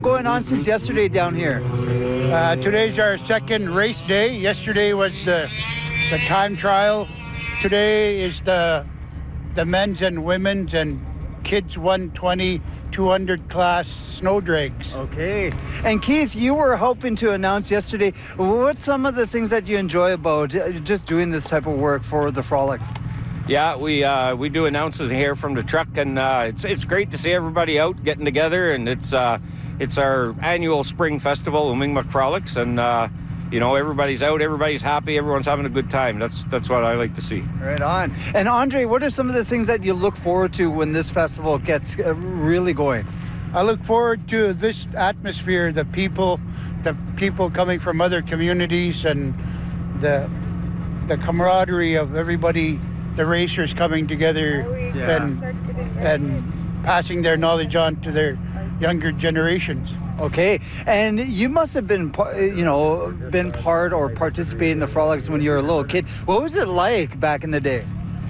Going on since yesterday down here? Today's our second race day. Yesterday was the time trial. Today is the men's and women's and kids 120, 200 class snow drags. Okay. And Keith, you were hoping to announce yesterday. What's some of the things that you enjoy about just doing this type of work for the Frolics? Yeah, we do announces here from the truck, and it's great to see everybody out getting together, and it's our annual spring festival, Umimak Frolics, and everybody's out, everybody's happy, everyone's having a good time. That's what I like to see. Right on. And Andre, what are some of the things that you look forward to when this festival gets really going? I look forward to this atmosphere, the people coming from other communities, and the camaraderie of everybody, the racers coming together and passing their knowledge on to their younger generations. Okay, and you must have been part or participated in the Frolics when you were a little kid. What was it like back in the day?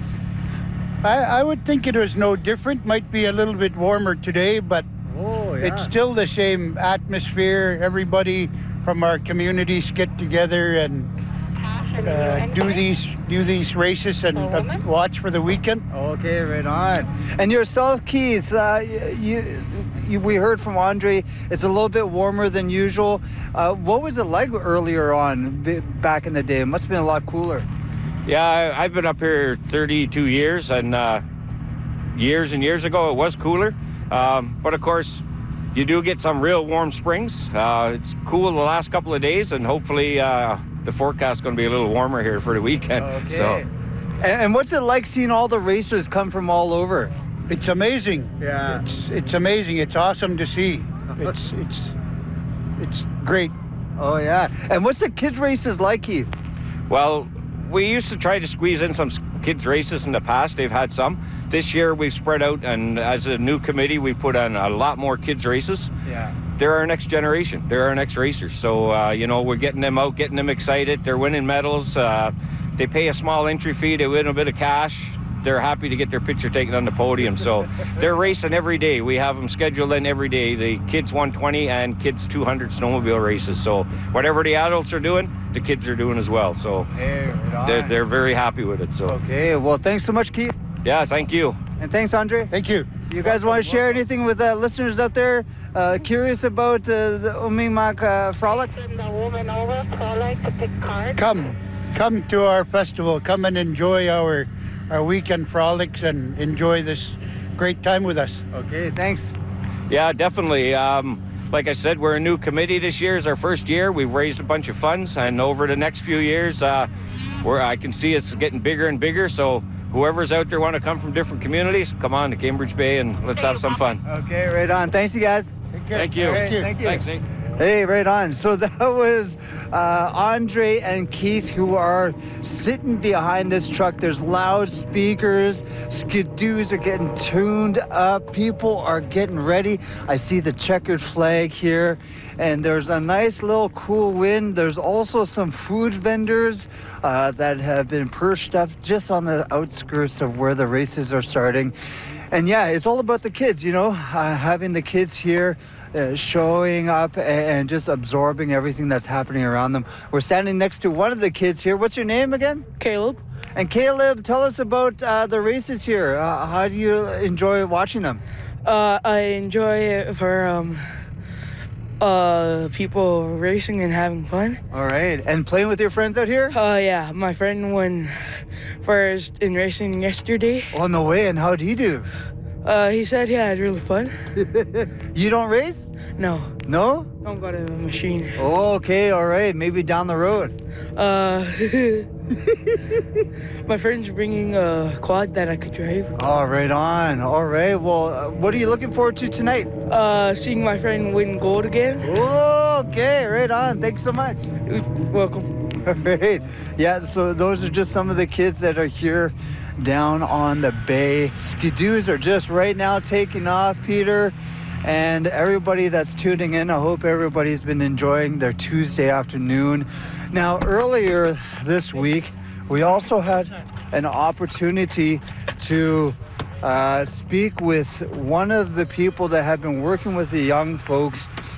I would think it was no different. Might be a little bit warmer today, but it's still the same atmosphere. Everybody from our communities get together and do these races and watch for the weekend. Okay, right on. And yourself, Keith, we heard from Andre, it's a little bit warmer than usual. What was it like earlier on back in the day? It must have been a lot cooler. Yeah, I've been up here 32 years, and years and years ago it was cooler. But of course, you do get some real warm springs. It's cool the last couple of days, and hopefully the forecast is going to be a little warmer here for the weekend. Okay. So, and what's it like seeing all the racers come from all over? It's amazing. Yeah. It's amazing. It's awesome to see. It's great. Oh yeah. And what's the kids races like, Keith? well, we used to try to squeeze in some kids races in the past. They've had some. This year we've spread out, and as a new committee, we put on a lot more kids races. Yeah. They're our next generation. They're our next racers. So, we're getting them out, getting them excited. They're winning medals. They pay a small entry fee. They win a bit of cash. They're happy to get their picture taken on the podium. So they're racing every day. We have them scheduled in every day, the kids 120 and kids 200 snowmobile races. So whatever the adults are doing, the kids are doing as well. So they're very happy with it. So Okay, well, thanks so much, Keith. Yeah, thank you. And thanks, Andre. Thank you. You guys want to share anything with listeners out there curious about the Umimak Frolic? Send the woman over, Frolic, to pick cards. Come to our festival. Come and enjoy our weekend frolics and enjoy this great time with us. Okay, thanks. Yeah, definitely. Like I said, we're a new committee this year. It's our first year. We've raised a bunch of funds, and over the next few years, I can see it's getting bigger and bigger. So whoever's out there want to come from different communities, come on to Cambridge Bay and let's have some fun. Okay, right on. Thanks, you guys. Take care. Thank you. Thank you. Thank you. Thanks, Nate. Hey, right on. So that was Andre and Keith, who are sitting behind this truck. There's loudspeakers. Skidoos are getting tuned up. People are getting ready. I see the checkered flag here. And there's a nice little cool wind. There's also some food vendors that have been perched up just on the outskirts of where the races are starting. And yeah, it's all about the kids, having the kids here showing up and just absorbing everything that's happening around them. We're standing next to one of the kids here. What's your name again? Caleb. And Caleb, tell us about the races here. How do you enjoy watching them? I enjoy it for people racing and having fun. All right. And playing with your friends out here? Yeah, my friend won first in racing yesterday. Oh, no way. And how'd he do? He said he had really fun. You don't race? No, No? don't go to the machine. Oh, okay. All right. Maybe down the road. My friend's bringing a quad that I could drive. Oh, right on. All right. Well, what are you looking forward to tonight? Seeing my friend win gold again. Okay, right on. Thanks so much. You're welcome. All right. Yeah, so those are just some of the kids that are here down on the bay. Skidoos are just right now taking off, Peter. And everybody that's tuning in, I hope everybody's been enjoying their Tuesday afternoon. Now, earlier this week, we also had an opportunity to speak with one of the people that have been working with the young folks